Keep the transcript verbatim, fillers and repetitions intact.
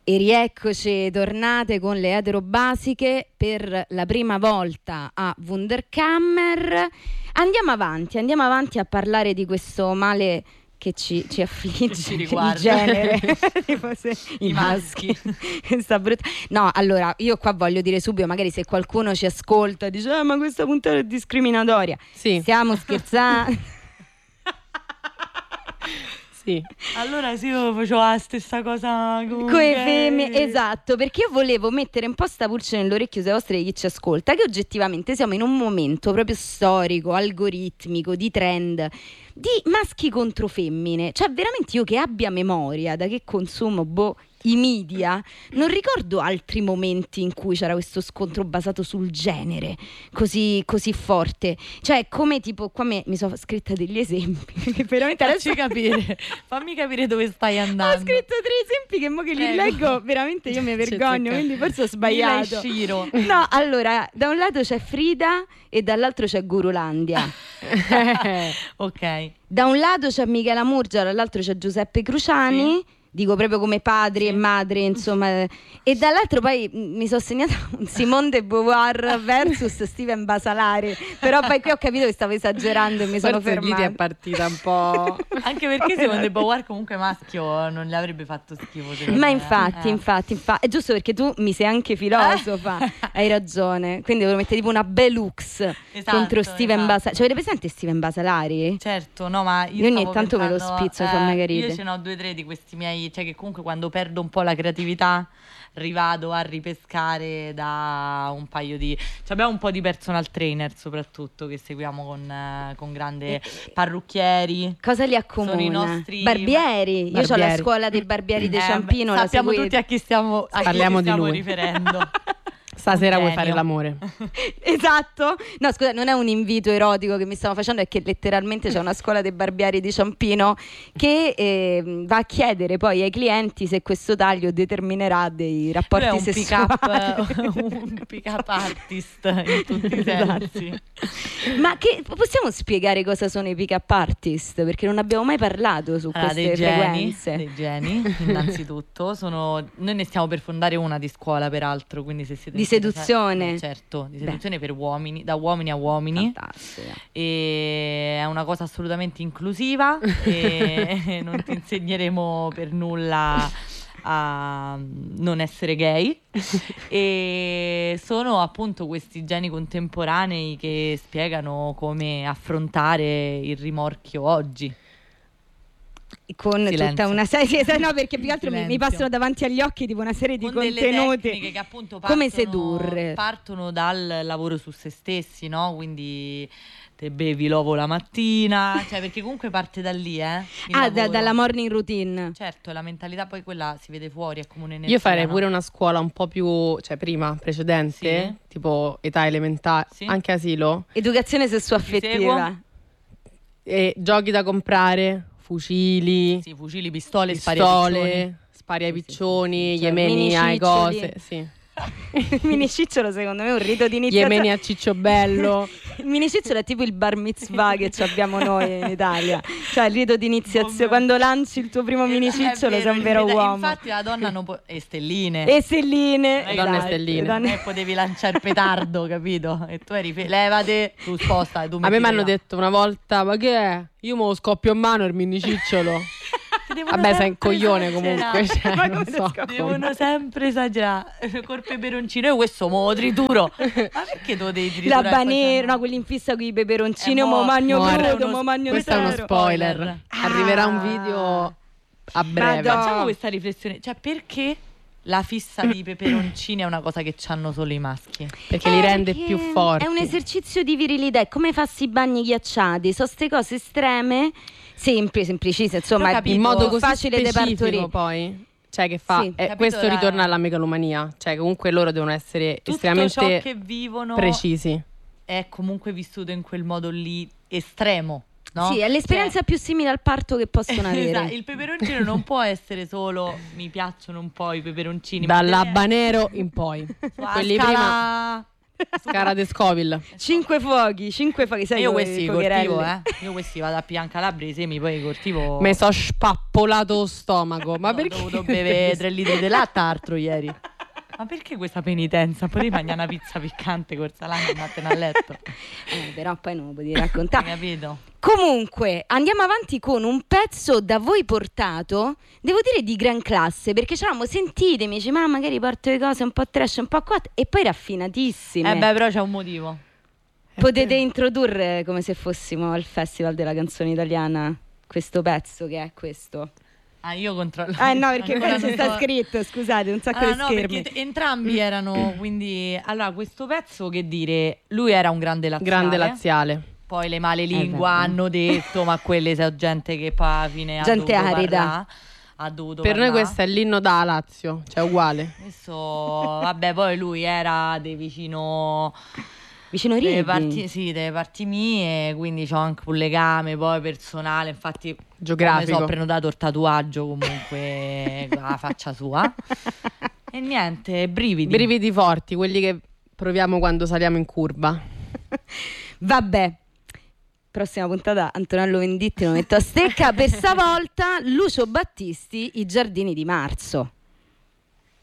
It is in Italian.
E rieccoci tornate con le etero basiche per la prima volta a Wunderkammer. Andiamo avanti, andiamo avanti a parlare di questo male che ci, ci affligge, ci riguarda. il genere, tipo se, i maschi. Sta brutta. No, allora, io qua voglio dire subito, magari se qualcuno ci ascolta e dice ah, ma questa puntata è discriminatoria. Sì. Stiamo scherzando. Sì. Allora sì, io facevo la stessa cosa con Coi femmine, esatto, perché io volevo mettere un po' sta pulce nell'orecchio se vostre di chi ci ascolta, che oggettivamente siamo in un momento proprio storico, algoritmico, di trend, di maschi contro femmine. Cioè veramente io che abbia memoria da che consumo, boh, i media, non ricordo altri momenti in cui c'era questo scontro basato sul genere così, così forte. Cioè come tipo qua me, mi sono scritta degli esempi che veramente Facci adesso capire, fammi capire dove stai andando. ho scritto tre esempi che mo che li Prego. leggo veramente io mi vergogno, quindi forse ho sbagliato. Shiro. No, allora, da un lato c'è Frida e dall'altro c'è Gurulandia. Ok. Da un lato c'è Michela Murgia, dall'altro c'è Giuseppe Cruciani. Sì. Dico proprio come padri Sì. e madri, insomma. E dall'altro poi mi sono segnata un Simone de Beauvoir versus Steven Basalari. Però poi qui ho capito che stavo esagerando e mi sono Forse fermata. lì ti è partita un po'. Anche perché Simone de Beauvoir comunque maschio non gli avrebbe fatto schifo. Ma me. infatti, eh. infatti, infatti, è giusto perché tu mi sei anche filosofa, hai ragione. Quindi devo mettere tipo una Belux Esatto, contro Steven esatto. Basalari. Cioè, avete presente Steven Basalari? Certo, no, ma io, Io ogni stavo tanto me lo pensando, spizzo, fa mega ride. Io ce n'ho due o tre di questi miei, cioè che comunque quando perdo un po' la creatività rivado a ripescare da un paio di... Cioè abbiamo un po' di personal trainer soprattutto che seguiamo con, eh, con grande parrucchieri. Cosa li accomuna? Sono i nostri barbieri. Io ho la Barbieri. scuola dei barbieri di Eh, Ciampino, beh, la sappiamo seguite. tutti a chi stiamo, a chi Parliamo ci di stiamo lui. riferendo. Stasera Un vuoi genio. fare l'amore? Esatto. No, scusa, non è un invito erotico che mi stiamo facendo, è che letteralmente c'è una scuola dei barbieri di Ciampino che eh, va a chiedere poi ai clienti se questo taglio determinerà dei rapporti Lui è un sessuali. pick-up, un pick-up artist in tutti i sensi. Ma che possiamo spiegare cosa sono i pick-up artist? Perché non abbiamo mai parlato su Allora, queste dei geni, frequenze. dei geni, innanzitutto. Sono, noi ne stiamo per fondare una di scuola, peraltro, quindi se siete Di seduzione. Eh, certo, di seduzione per uomini, da uomini a uomini. Fantastico. E è una cosa assolutamente inclusiva e non ti insegneremo per nulla a non essere gay. E sono appunto questi geni contemporanei che spiegano come affrontare il rimorchio oggi. Con Silenzio. tutta una serie, no, perché più che altro mi, mi Silenzio. passano davanti agli occhi tipo una serie di Con delle contenuti. tecniche che appunto partono, come sedurre. partono dal lavoro su se stessi, no? Quindi te bevi l'uovo la mattina, cioè perché comunque parte da lì, eh? il Ah, da- lavoro. dalla morning routine. Certo, la mentalità poi quella si vede fuori, è come un'energia. Io farei no? pure una scuola un po' più, cioè prima, precedente, Sì. tipo età elementare, Sì. anche asilo, Educazione Ti sessuaffettiva. e giochi da comprare, fucili, Sì, fucili, pistole, spari ai piccioni. pistole, spari ai Sì, sì, piccioni, sì, sì. yemeni Cioè, ai mini cose, ciccioli. sì. Il mini cicciolo secondo me è un rito di Yemeni iniziazione. a Cicciobello. Il mini cicciolo è tipo il bar mitzvah che ci abbiamo noi in Italia. Cioè il rito di iniziazione. Oh, Quando lanci il tuo primo mini È cicciolo sei vero, un vero il- uomo. Infatti la donna non può... E stelline. E stelline. Non è che Donne esatto, stelline. donne- Non è che potevi lanciare il petardo, capito? E tu eri fe- levate, tu sposta, tu A me mettiti mi hanno là. detto una volta, ma che è? Io me lo scoppio in mano il mini cicciolo. Devono Vabbè, sei un sempre coglione esagerare. comunque, cioè, Ma non come so. scappa? Devono sempre esagerare col peperoncino. Io questo mo lo trituro. Ma perché tu lo devi La triturare? banera, Poi no, quelli in fissa con i peperoncini, Eh, o mo mo- magno mo è crudo, uno- mo magno Questo è uno intero. spoiler. Spoiler. Arriverà un Ah. video a breve. Madonna. Facciamo questa riflessione. Cioè, perché la fissa di peperoncini è una cosa che hanno solo i maschi? Perché li Eh, rende perché più forti. È un esercizio di virilità, è come farsi i bagni ghiacciati, sono ste cose estreme, semplici, semplicissime, insomma, Però è capito, in modo così facile da specifico partorire. poi. Cioè che fa, Sì. eh, Capito, questo la- ritorna alla megalomania. Cioè comunque loro devono essere Tutto estremamente ciò che vivono precisi. è comunque vissuto in quel modo lì estremo, no? Sì, è l'esperienza Cioè, più simile al parto che possono avere. esatto, il peperoncino non può essere solo mi piacciono un po' i peperoncini, ma deve Dall'habanero in poi. essere Quelli sulla prima scala Cara de Scoville. Cinque fuochi, cinque fuochi, sai io come questi i coltivo, focherelli. eh. Io questi vado a Piancalabria i semi, poi coltivo. Mi so spappolato lo stomaco. Ma No, perché? Ho dovuto bere tre litri di latte altro ieri. Ma perché questa penitenza? Potevi mangiare una pizza piccante col salame e vattene a letto. Eh, però poi non lo potevi Hai raccontare. capito? Comunque, andiamo avanti con un pezzo da voi portato, devo dire di gran classe, perché c'eravamo sentite, mi dice, ma magari porto le cose un po' trash, un po' quattro, e poi raffinatissime. Eh beh, però c'è un motivo. Potete introdurre come se fossimo al Festival della Canzone Italiana questo pezzo che è questo. Ah, io controllo. Ah no, perché Ancora poi ci non sta so- scritto, scusate, un sacco Ah, di no, schermi. perché t- entrambi erano, quindi allora questo pezzo, che dire, lui era un grande laziale. Grande laziale. Poi le male lingua Eh, vabbè. hanno detto, ma quelle sono gente che poi alla fine ha Gente dovuto arida. parlà, ha dovuto Per noi parlà. questo è l'inno da Lazio, cioè uguale. Questo, vabbè, poi lui era dei vicino Vicino delle Rieti. parti, sì, delle parti mie, quindi c'ho anche un legame poi personale, infatti Geografico. mi sono prenotato il tatuaggio comunque con la faccia sua. E niente, brividi. Brividi forti, quelli che proviamo quando saliamo in curva. Vabbè. Prossima puntata Antonello Venditti lo metto a stecca. Per stavolta Lucio Battisti, I giardini di marzo.